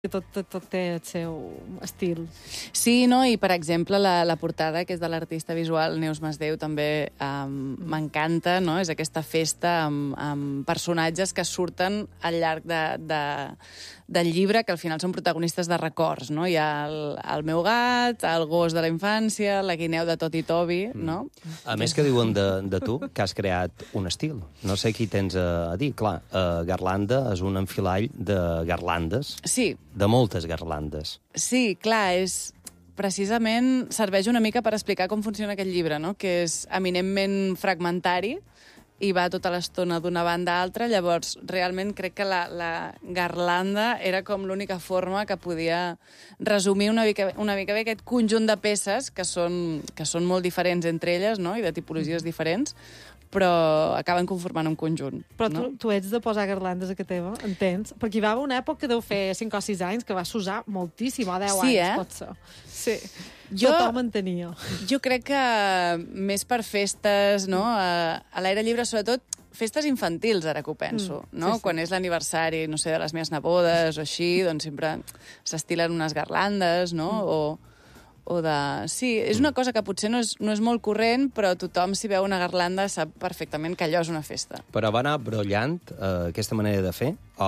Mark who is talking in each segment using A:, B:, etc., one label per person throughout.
A: tot té el seu estil.
B: Sí, no? I, per exemple, la portada, que és de l'artista visual Neus Masdeu, també m'encanta, no? És aquesta festa amb personatges que surten al llarg del llibre, que al final són protagonistes de records, no? Hi ha el meu gat, el gos de la infància, la guineu de Tot i Toby, no?
C: A més que diuen de tu que has creat un estil. No sé qui tens a dir. Clar, Garlanda és un enfilall de garlandes.
B: Sí.
C: De moltes garlandes.
B: Sí, clar, precisament serveix una mica per explicar com funciona aquest llibre, no? Que és eminentment fragmentari i va tota l'estona d'una banda a altra. Llavors, realment crec que la garlanda era com l'única forma que podia resumir una mica bé aquest conjunt de peces que són molt diferents entre elles, no? I de tipologies diferents, però acaben conformant un conjunt.
A: Però
B: no?
A: tu ets de posar garlandes a casa teva, entens? Perquè hi va haver una època que deu fer 5 o 6 anys que va s'usar moltíssim, o 10 anys, pot ser. Sí, tothom en tenia.
B: Jo crec que més per festes, no? A l'aire lliure, sobretot, festes infantils, ara que ho penso, no? Sí. Quan és l'aniversari, no sé, de les meves nebodes o així, doncs sempre s'estilen unes garlandes, no? Sí, és una cosa que potser no és molt corrent, però tothom, si veu una garlanda, sap perfectament que allò és una festa.
C: Però va anar brollant aquesta manera de fer, o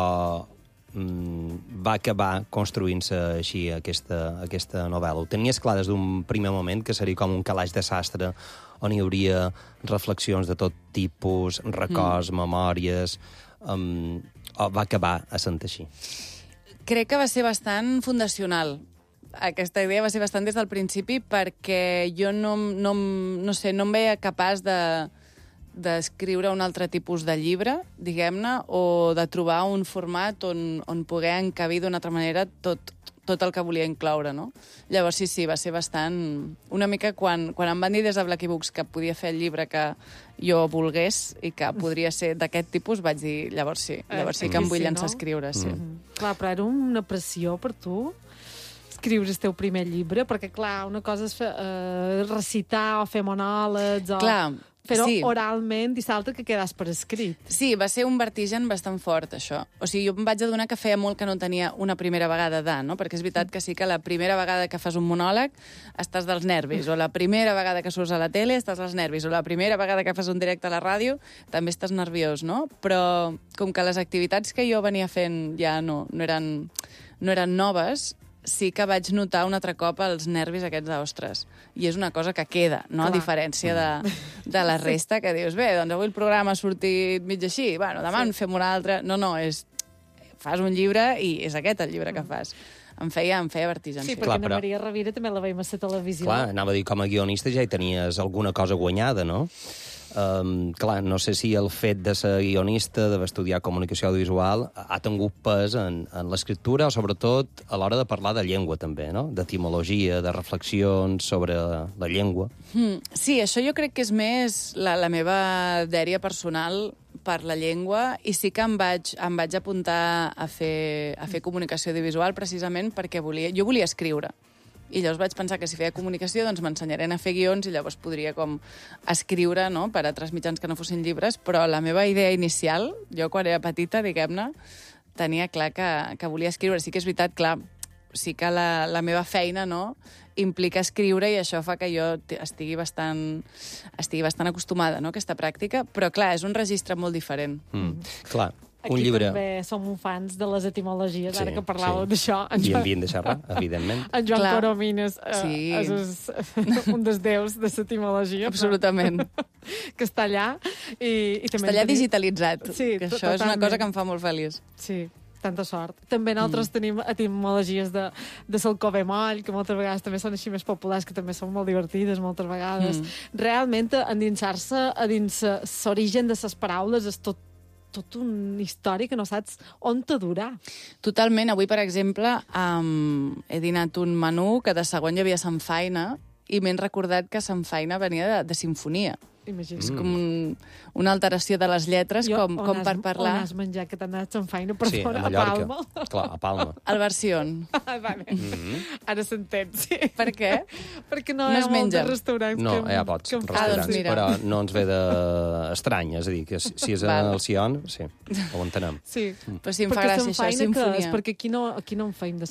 C: va acabar construint-se així aquesta novel·la? Ho tenies clar des d'un primer moment, que seria com un calaix de sastre, on hi hauria reflexions de tot tipus, records, memòries, o va acabar essent així?
B: Crec que va ser bastant fundacional. Aquesta idea va ser bastant des del principi perquè jo no em veia capaç d'escriure un altre tipus de llibre, diguem-ne, o de trobar un format on poder encabir d'una altra manera tot el que volia incloure, no? Llavors, sí, va ser bastant... Una mica quan em van dir des de Blacky Books que podia fer el llibre que jo volgués i que podria ser d'aquest tipus, vaig dir, llavors sí que em vull llançar a escriure, sí.
A: Clar, però era una pressió per tu escriure el teu primer llibre, perquè, clar, una cosa és recitar o fer monòlegs o fer-ho oralment i l'altra que quedàs per escrit.
B: Sí, va ser un vertigen bastant fort, això. O sigui, jo em vaig adonar que feia molt que no tenia una primera vegada no? Perquè és veritat que sí que la primera vegada que fas un monòleg estàs dels nervis, o la primera vegada que surts a la tele estàs dels nervis, o la primera vegada que fas un directe a la ràdio també estàs nerviós, no? Però com que les activitats que jo venia fent ja no eren noves, sí que vaig notar un altre cop els nervis aquests d'ostres. I és una cosa que queda, no? A diferència de la resta, que dius, bé, doncs avui el programa ha sortit mig així, bueno, demà en fem un altre... No, fas un llibre i és aquest el llibre que fas. Em feia vertigen.
A: Sí, perquè Ana Maria Rovira també la veiem a la televisió.
C: Clar, anava a dir, com a guionista ja hi tenies alguna cosa guanyada, no? Clar, no sé si el fet de ser guionista, d'estudiar comunicació audiovisual, ha tingut pes en l'escriptura, o sobretot a l'hora de parlar de llengua, també, no? D'etimologia, de reflexions sobre la llengua.
B: Sí, això jo crec que és més la meva dèria personal per la llengua, i sí que em vaig apuntar a fer comunicació audiovisual precisament perquè jo volia escriure. I llavors vaig pensar que si feia comunicació doncs m'ensenyarien a fer guions i llavors podria com escriure, no?, per a altres mitjans que no fossin llibres, però la meva idea inicial, jo quan era petita, diguem-ne, tenia clar que volia escriure. Sí que és veritat, clar, sí que la meva feina, no?, implica escriure i això fa que jo estigui bastant acostumada, no?, a aquesta pràctica, però clar, és un registre molt diferent.
C: Clar.
A: Aquí
C: llibre...
A: també som fans de les etimologies, ara que parlàvem d'això.
C: I havien de xerrar, evidentment.
A: En Joan Coromines és un dels déus de l'etimologia.
B: Absolutament.
A: Que està allà.
B: Està allà digitalitzat, que això és una cosa que em fa molt feliç.
A: Sí, tanta sort. També nosaltres tenim etimologies de l'Alcover Moll, que moltes vegades també són així més populars, que també són molt divertides moltes vegades. Realment, endinsar-se a dins l'origen de les paraules és tot una història que no saps on te durà.
B: Totalment. Avui, per exemple, he dinat un menú que de segon hi havia samfaina i m'he recordat que samfaina venia de sinfonia.
A: Imagina't.
B: És com una alteració de les lletres, com per parlar.
A: On has menjat que t'han anat en feina per
C: Sí,
A: fora,
C: a Mallorca.
A: Palma?
C: Clar, a Palma.
B: El version.
A: Vale. Ara s'entén, sí.
B: Per què?
A: Perquè no
B: No
A: hi
B: es
A: ha molts
B: menja.
A: restaurants
C: No,
A: que...
C: ja pots,
A: que em
C: restaurants,
B: doncs mira.
C: però no ens ve d'estrany, és a dir, que si és
B: Val.
C: al Sion, sí, ho entenem.
A: Sí.
B: Però sí, em fa
A: Perquè
B: gràcia
A: se'n
B: això,
A: feina que és,
B: simfonia.
A: perquè aquí no en feim de